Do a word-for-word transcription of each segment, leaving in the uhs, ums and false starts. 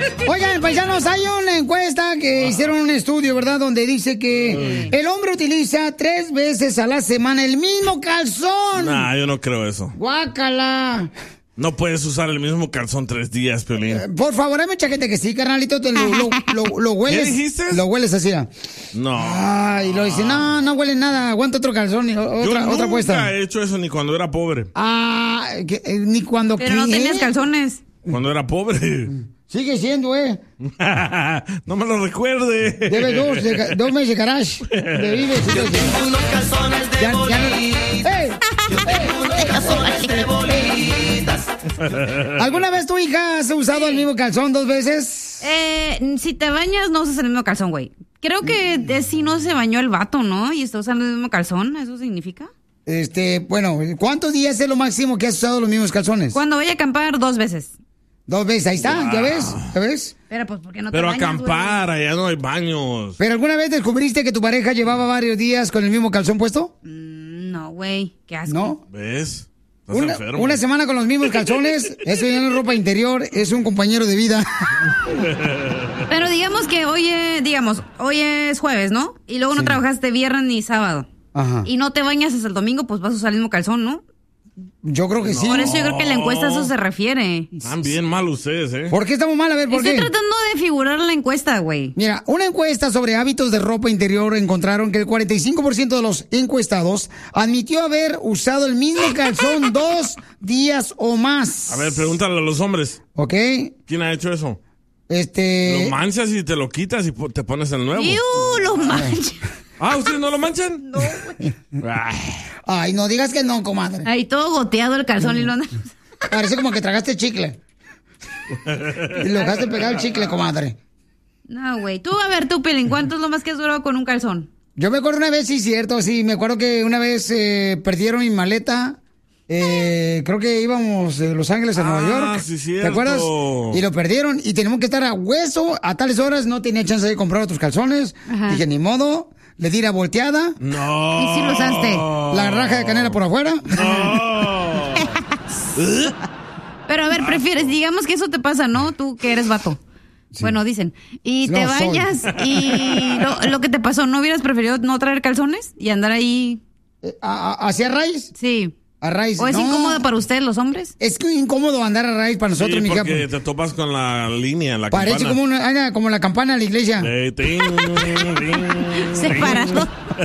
Oigan, paisanos, hay una encuesta que hicieron un estudio, ¿verdad? Donde dice que el hombre utiliza tres veces a la semana el mismo calzón. Nah, yo no creo eso. ¡Guácala! No puedes usar el mismo calzón tres días, Piolín. Eh, por favor, hay mucha gente que sí, carnalito, te lo, lo, lo, lo hueles. ¿Qué dijiste? Lo hueles así. No. Ay, lo dice, no, no huele nada, aguanta otro calzón y otra, yo otra nunca apuesta. he hecho eso ni cuando era pobre. Ah, que, eh, ni cuando... Pero no ¿qué? tenías calzones. Cuando era pobre. Sigue siendo, eh. No me lo recuerde. Debe dos, de, dos meses de garage. De vives. Yo tengo unos calzones de Ya- ya no- bolitas. ¡Ey! Yo tengo unos calzones de bolitas. ¿Alguna vez tu hija has usado el mismo calzón dos veces? Eh, si te bañas, no usas el mismo calzón, güey. Creo que de si no se bañó el vato, ¿no? Y está usando el mismo calzón, ¿eso significa? Este, bueno, ¿cuántos días es lo máximo que has usado los mismos calzones? Cuando voy a acampar, dos veces. Dos veces, ahí está, ¿ya ves? ¿Ya ves? Pero pues, ¿por qué no te Pero bañas, acampar, allá no hay baños. ¿Pero alguna vez descubriste que tu pareja llevaba varios días con el mismo calzón puesto? güey? Mm, no, güey, qué asco. ¿No? ¿Ves? Estás Una, enfermo. una semana con los mismos calzones, eso ya no es ropa interior, es un compañero de vida. Pero digamos que hoy, es, digamos, hoy es jueves, ¿no? Y luego no Sí. trabajaste viernes ni sábado. Ajá. Y no te bañas hasta el domingo, pues vas a usar el mismo calzón, ¿no? Yo creo que sí. Por eso yo creo que la encuesta a eso se refiere. Están bien mal ustedes, ¿eh? ¿Por qué estamos mal? A ver, ¿por Estoy qué? tratando de figurar la encuesta, güey. Mira, una encuesta sobre hábitos de ropa interior encontraron que el cuarenta y cinco por ciento de los encuestados admitió haber usado el mismo calzón dos días o más. A ver, pregúntale a los hombres. ¿Ok? ¿Quién ha hecho eso? Este... Lo manchas y te lo quitas y po- te pones el nuevo. ¡Iu! Lo mancha. Ah, ¿ustedes no lo manchan? No, güey. Ay, no digas que no, comadre. Ahí todo goteado el calzón y lo andas. Parece como que tragaste chicle. Y lo dejaste pegado el chicle, comadre. No, güey. Tú, a ver, tú, Pelín, ¿cuánto es lo más que has durado con un calzón? Yo me acuerdo una vez, sí, cierto, sí, me acuerdo que una vez eh, perdieron mi maleta. Eh, creo que íbamos de Los Ángeles a Ah, Nueva York. sí, ¿Te cierto. acuerdas? Y lo perdieron y tenemos que estar a hueso a tales horas. No tenía chance de comprar otros calzones. Ajá. Dije, ni modo. Le di la volteada. No. ¿Y si lo usaste? La raja de canela por afuera. No. Pero a ver, prefieres, digamos que eso te pasa, ¿no? Tú que eres vato. Bueno, dicen. Y No, te soy. bañas y lo, lo que te pasó, ¿no hubieras preferido no traer calzones y andar ahí? Eh, a- a- ¿Hacia raíz? Sí. A raíz. ¿O es no. incómodo para ustedes, los hombres? Es que incómodo andar a raíz para nosotros, Sí, mija. porque te topas con la línea, la Parece campana. como, una, ah, como la campana de la iglesia. Eh, ting, ting, Separado.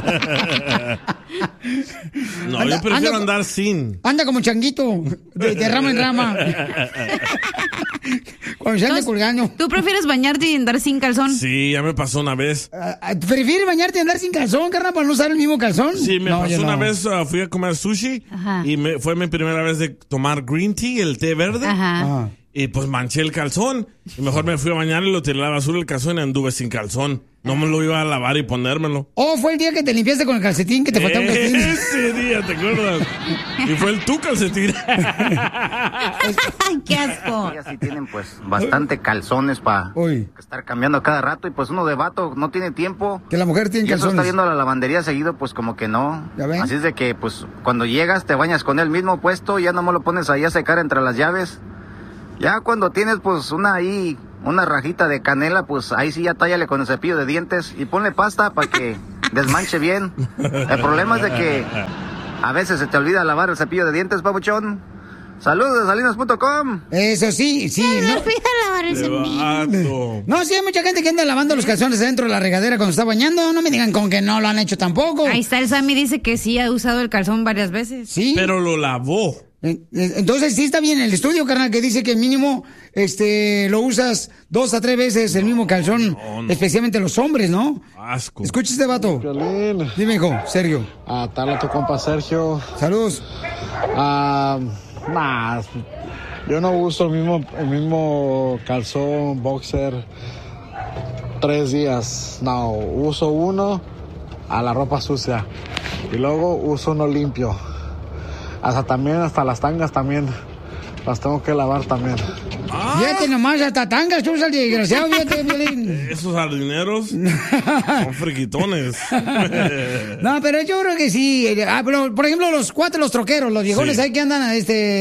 No, Anda- yo prefiero anda- andar sin. Anda como changuito, de, de rama en rama. Cuando se anda Entonces, colgando. ¿Tú prefieres bañarte y andar sin calzón? Sí, ya me pasó una vez. Ah, ah, ¿Prefieres bañarte y andar sin calzón, carnal, para no usar el mismo calzón? Sí, me No, pasó yo una no. vez, uh, fui a comer sushi Ajá. y me, fue mi primera vez de tomar green tea, el té verde. Ajá. Ajá. Y pues manché el calzón. Y mejor me fui a bañar y lo tiré a la basura el calzón y anduve sin calzón. No me lo iba a lavar y ponérmelo. Oh, fue el día que te limpiaste con el calcetín, que te faltaba un calcetín. Ese día, ¿te acuerdas? Y fue el tu calcetín. ¡Qué asco! Ellas sí tienen pues bastante calzones para Uy, estar cambiando a cada rato y pues uno de vato no tiene tiempo. que la mujer tiene Y eso está calzones. viendo a la lavandería seguido, pues como que no. ¿Ya ven? Así es de que pues cuando llegas te bañas con el mismo puesto, ya no me lo pones ahí a secar entre las llaves. Ya cuando tienes pues una ahí, una rajita de canela, pues ahí sí ya tállale con el cepillo de dientes y ponle pasta para que desmanche bien. El problema es de que a veces se te olvida lavar el cepillo de dientes, papuchón. Saludos de salinas punto com. Eso sí, sí. No, Qué vato. no, sí, hay mucha gente que anda lavando los calzones adentro de la regadera cuando está bañando. No me digan con que no lo han hecho tampoco. Ahí está, el Sammy dice que sí ha usado el calzón varias veces. Sí. Pero lo lavó. Eh, eh, Entonces sí está bien el estudio, carnal, que dice que mínimo este lo usas dos a tres veces el mismo calzón, No, no. especialmente los hombres, ¿no? Asco. Escucha este vato. Violín. Dime, hijo, Sergio. Ah, tal a tu compa Sergio. Saludos. Ah, más. Yo no uso el mismo, el mismo calzón, boxer, tres días. No, uso uno a la ropa sucia. Y luego uso uno limpio. Hasta también, hasta las tangas también. Las tengo que lavar también. Ah, Fíjate nomás, hasta tangas usa el desgraciado, fíjate, Violín. esos jardineros son friquitones. No, pero yo creo que sí. Ah, pero, por ejemplo, los cuatro, los troqueros, los viejones Sí. ahí que andan este,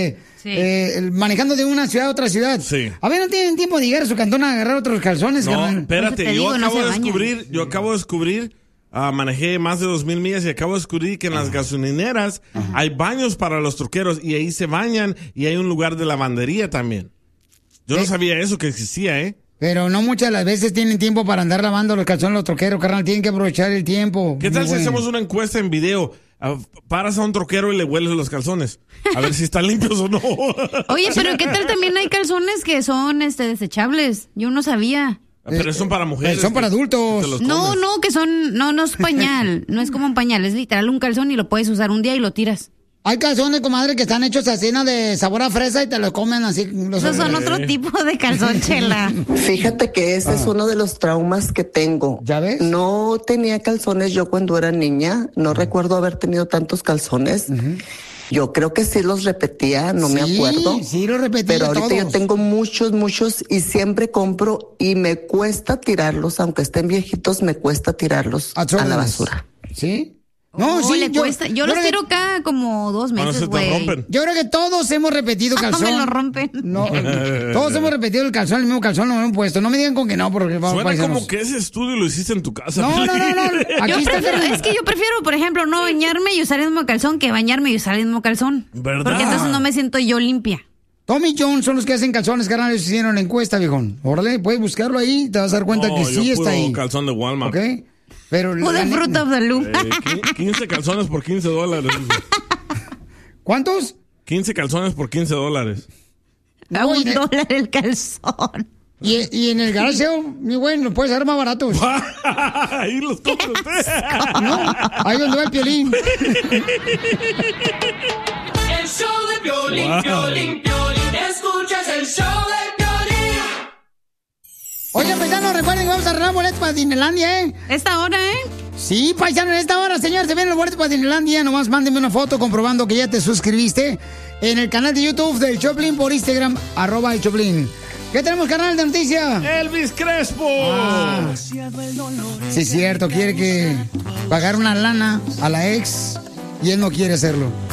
Sí. eh, manejando de una ciudad a otra ciudad. Sí. A ver, ¿no tienen tiempo de llegar a su cantón a agarrar otros calzones, No, carnal? espérate, Pues te yo digo, no acabo se de bañan. descubrir, yo acabo de descubrir, ah, manejé más de dos mil millas y acabo de descubrir que en las gasolineras hay baños para los troqueros y ahí se bañan y hay un lugar de lavandería también. Yo no Eh. sabía eso que existía, ¿eh? Pero no muchas de las veces tienen tiempo para andar lavando los calzones los troqueros, carnal. Tienen que aprovechar el tiempo. ¿Qué tal Mi si güey. hacemos una encuesta en video? Ah, paras a un troquero y le hueles los calzones. A ver si están limpios o no. Oye, pero ¿qué tal también hay calzones que son este desechables? Yo no sabía. Pero son para mujeres. Son para que- adultos. que te los No, comes. no, que son, no, no es pañal, no es como un pañal, es literal un calzón y lo puedes usar un día y lo tiras. Hay calzones, comadre, que están hechos así, ¿no? De sabor a fresa y te los comen así. Los Esos son otro tipo de calzón, Chela. Fíjate que ese es uno de los traumas que tengo. ¿Ya ves? No tenía calzones yo cuando era niña. No recuerdo haber tenido tantos calzones. Yo creo que sí los repetía, no me Sí, acuerdo. sí los repetía Pero ahorita todos. yo tengo muchos, muchos y siempre compro y me cuesta tirarlos, aunque estén viejitos, me cuesta tirarlos a, la Órales. basura. ¿Sí? No, No, sí, le yo, cuesta. Yo yo los creo que- tiro cada como dos Cuando meses, se te güey. rompen. Yo creo que todos hemos repetido Ah, calzón. me lo rompen. No, todos hemos repetido el calzón, el mismo calzón, lo hemos puesto. No me digan con que no, porque vamos Suena paisanos. como que ese estudio lo hiciste en tu casa. No, no, no, no. Aquí Yo está prefiero, el- es que yo prefiero, por ejemplo, no bañarme y usar el mismo calzón que bañarme y usar el mismo calzón. ¿Verdad? Porque entonces no me siento yo limpia. Tommy John son los que hacen calzones, carnal. Ellos hicieron la encuesta, viejón. Órale, puedes buscarlo ahí, te vas a dar cuenta No, que yo sí está puro ahí. calzón de Walmart. ¿Ok? Pero O la de ne- Fruit of the Loom. Eh, qui- quince calzones por quince dólares. ¿Cuántos? quince calzones por quince dólares. A No, un y, dólar el calzón. y, y en el garage, mi güey, los puedes dar más baratos. Ahí los compra usted. ¿No? Ahí donde va el Piolín. El show de Piolín, Wow. Piolín, Piolín. Escuchas el show de Piolín. Oye, paisanos, recuerden que vamos a arreglar boletos para Disneylandia, ¿eh? Esta hora, ¿eh? Sí, paisano, en esta hora, señor, se vienen los boletos para Disneylandia. Nomás mándenme una foto comprobando que ya te suscribiste en el canal de YouTube del Choplin por Instagram, arroba el Choplin. ¿Qué tenemos, canal de noticias? Elvis Crespo. Ah, sí, es cierto, quiere que pagar una lana a la ex y él no quiere hacerlo.